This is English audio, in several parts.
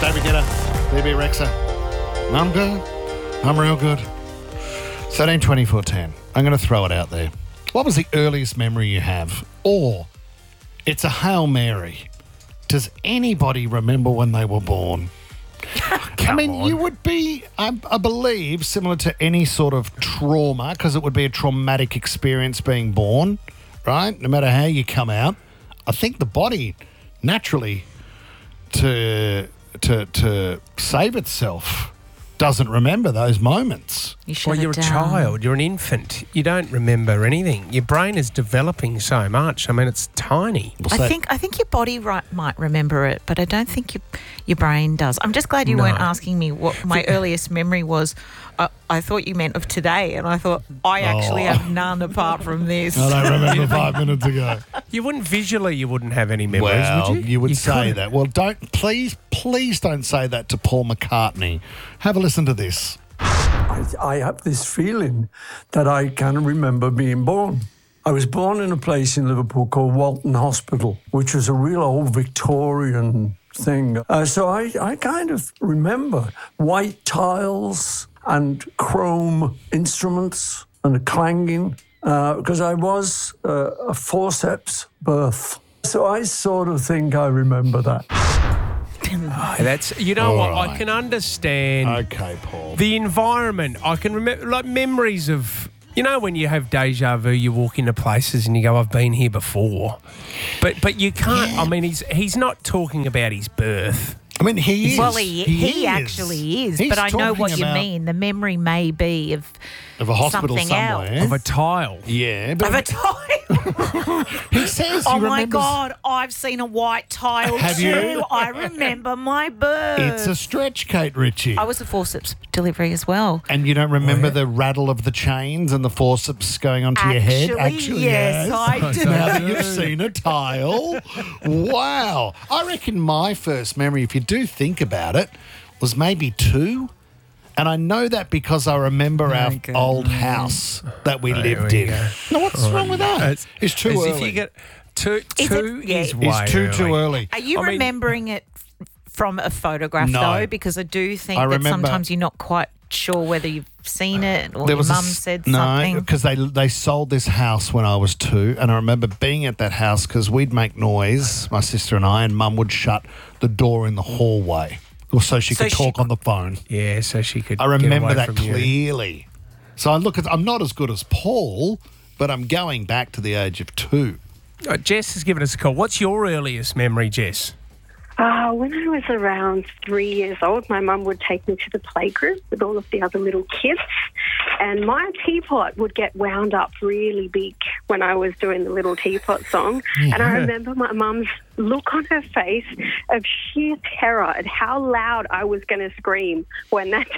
David Guetta, DB Rexa. I'm good. I'm real good. 13, 24, 10. I'm going to throw it out there. What was the earliest memory you have? Or it's a Hail Mary. Does anybody remember when they were born? You would be, I believe, similar to any sort of trauma, because it would be a traumatic experience being born, right? No matter how you come out. I think the body naturally to save itself doesn't remember those moments. You're a child. You're an infant. You don't remember anything. Your brain is developing so much. I mean, it's tiny. I think your body might remember it, but I don't think your brain does. I'm just glad you weren't asking me what my earliest memory was. I thought you meant of today, and I thought I actually have none apart from this. I don't remember 5 minutes ago. You wouldn't have any memories, would you? You would say that. Well, please don't say that to Paul McCartney. Have a listen to this. I have this feeling that I can remember being born. I was born in a place in Liverpool called Walton Hospital, which was a real old Victorian thing. So I kind of remember white tiles and chrome instruments and a clanging, because I was a forceps birth. So I sort of think I remember that. That's, you know what, I can understand. Okay, Paul. The environment, I can remember, like memories of, you know, when you have deja vu, you walk into places and you go, I've been here before. But you can't, I mean, he's not talking about his birth. I mean, he is. Well, he actually is, but I know what you mean. The memory may be of a hospital something somewhere. else. Of a tile. Yeah. Of a tile. He says oh, he my remembers. God, I've seen a white tile Have too. you? I remember my birth. It's a stretch, Kate Ritchie. I was a forceps delivery as well. And you don't remember the rattle of the chains and the forceps going onto your head? Actually, yes, I do. Now that you've seen a tile. Wow. I reckon my first memory, if you do think about it, was maybe 2. And I know that because I remember our old house that we lived in. No, what's wrong with that? It's too early. If you get two is way It's too early. Are you remembering it from a photograph, No. though? Because I do think that sometimes you're not quite sure whether you've seen it or your mum said something. No, because they sold this house when I was 2, and I remember being at that house because we'd make noise, my sister and I, and Mum would shut the door in the hallway. Or so she could talk on the phone. Yeah, so she could. I remember get away that from clearly. So I'm not as good as Paul, but I'm going back to the age of 2. Jess has given us a call. What's your earliest memory, Jess? When I was around 3 years old, my mum would take me to the playgroup with all of the other little kids, and my teapot would get wound up really big when I was doing the little teapot song. Yeah. And I remember my mum's look on her face of sheer terror at how loud I was going to scream when that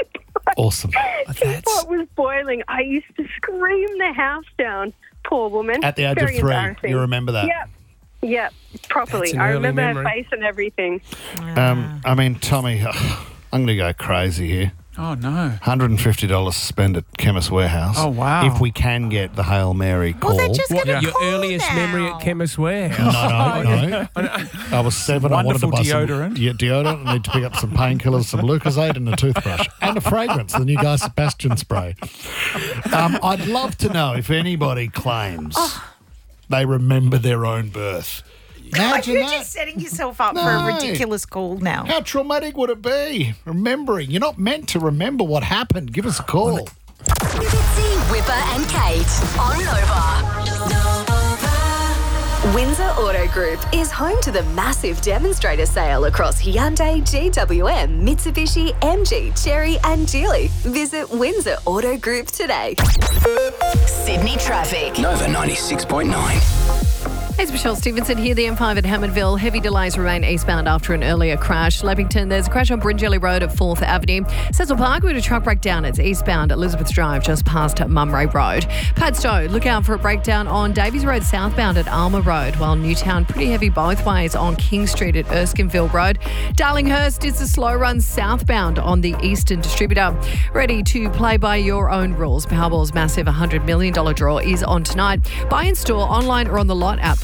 teapot was boiling. I used to scream the house down, poor woman. At the age of 3, you remember that? Yep, properly. I remember her face and everything. I mean, Tommy, I'm going to go crazy here. Oh, no. $150 to spend at Chemist Warehouse. Oh, wow. If we can get the Hail Mary call. Well, they're just going to Your earliest memory at Chemist Warehouse? No. I was 7. I wanted to buy deodorant. Deodorant. I need to pick up some painkillers, some Lucozade and a toothbrush. And a fragrance, the new Guy Sebastian spray. I'd love to know if anybody claims they remember their own birth. Imagine You're that. just setting yourself up for a ridiculous call now. How traumatic would it be? Remembering. You're not meant to remember what happened. Give us a call. Fitzy, Whipper and Kate on Nova. Windsor Auto Group is home to the massive demonstrator sale across Hyundai, GWM, Mitsubishi, MG, Chery and Geely. Visit Windsor Auto Group today. Sydney traffic. Nova 96.9. It's Michelle Stevenson here, the M5 at Hammondville. Heavy delays remain eastbound after an earlier crash. Leppington, there's a crash on Bringelly Road at 4th Avenue. Cecil Park, we had a truck breakdown. It's eastbound at Elizabeth Drive, just past Mumray Road. Padstow, look out for a breakdown on Davies Road southbound at Alma Road, while Newtown, pretty heavy both ways on King Street at Erskineville Road. Darlinghurst, it's a slow run southbound on the Eastern Distributor. Ready to play by your own rules. Powerball's massive $100 million draw is on tonight. Buy in store, online or on the lot app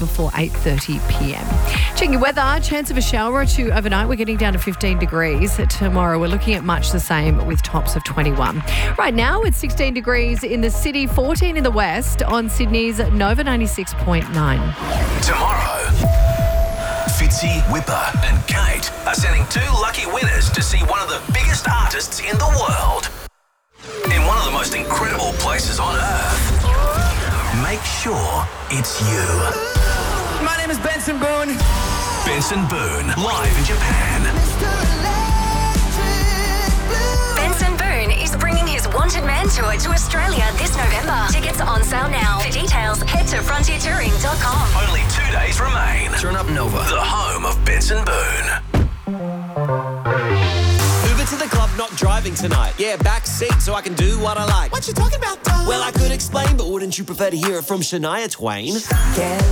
before 8:30 p.m. Checking your weather, chance of a shower or two overnight. We're getting down to 15 degrees. Tomorrow we're looking at much the same with tops of 21. Right now it's 16 degrees in the city, 14 in the west on Sydney's Nova 96.9. Tomorrow, Fitzy, Whipper and Kate are sending 2 lucky winners to see one of the biggest artists in the world in one of the most incredible places on earth. Make sure it's you. My name is Benson Boone. Benson Boone, live in Japan. Benson Boone is bringing his Wanted Man tour to Australia this November. Tickets on sale now. For details, head to frontiertouring.com. Only 2 days remain. Turn up Nova, the home of Benson Boone. Uber to the club, not driving tonight. Yeah, back seat so I can do what I like. What you talking about, dog? Well, I could explain, but wouldn't you prefer to hear it from Shania Twain?